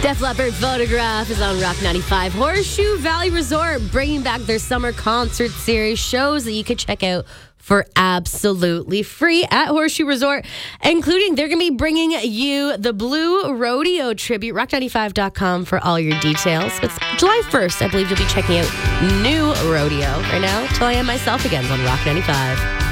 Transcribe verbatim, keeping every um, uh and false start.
Def Leppard Photograph is on Rock ninety-five. Horseshoe Valley Resort bringing back their summer concert series, shows that you could check out for absolutely free at Horseshoe Resort, including they're going to be bringing you the Blue Rodeo tribute. rock ninety-five dot com for all your details. It's July first, I believe you'll be checking out New Rodeo. Right now, till I am myself again on Rock ninety-five.